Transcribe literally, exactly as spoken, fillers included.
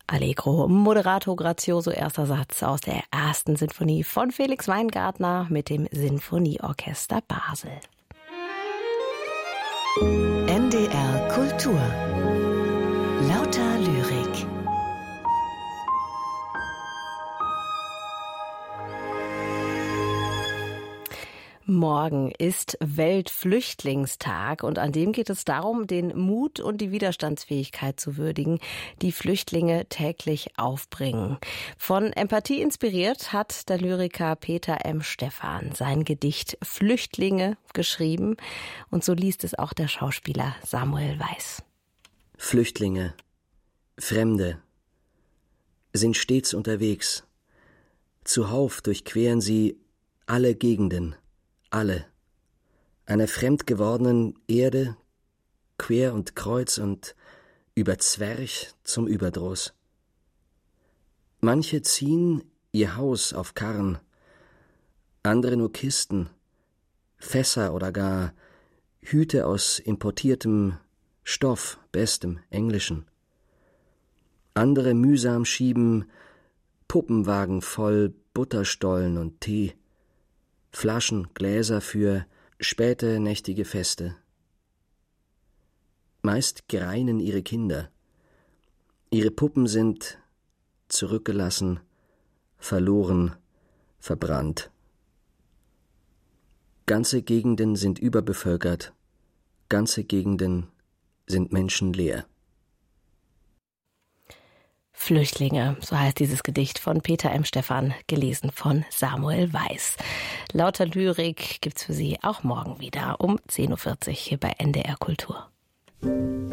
Allegro, Moderato grazioso, erster Satz aus der ersten Sinfonie von Felix Weingartner mit dem Sinfonieorchester Basel. N D R Kultur. Lauter Lyrik. Morgen ist Weltflüchtlingstag und an dem geht es darum, den Mut und die Widerstandsfähigkeit zu würdigen, die Flüchtlinge täglich aufbringen. Von Empathie inspiriert hat der Lyriker Peter M. Stephan sein Gedicht Flüchtlinge geschrieben und so liest es auch der Schauspieler Samuel Weiß. Flüchtlinge, Fremde, sind stets unterwegs. Zuhauf durchqueren sie alle Gegenden. Alle, einer fremd gewordenen Erde, quer und kreuz und über Zwerch zum Überdruss. Manche ziehen ihr Haus auf Karren, andere nur Kisten, Fässer oder gar Hüte aus importiertem Stoff, bestem Englischen. Andere mühsam schieben Puppenwagen voll Butterstollen und Tee, Flaschen, Gläser für späte nächtige Feste. Meist greinen ihre Kinder. Ihre Puppen sind zurückgelassen, verloren, verbrannt. Ganze Gegenden sind überbevölkert, ganze Gegenden sind menschenleer. Flüchtlinge, so heißt dieses Gedicht von Peter M. Stephan, gelesen von Samuel Weiß. Lauter Lyrik gibt's für Sie auch morgen wieder um zehn Uhr vierzig hier bei N D R Kultur.